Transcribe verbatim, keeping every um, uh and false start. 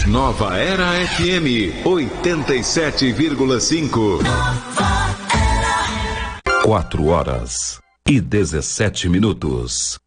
Nova Era F M oitenta e sete vírgula cinco. Quatro horas e dezessete minutos.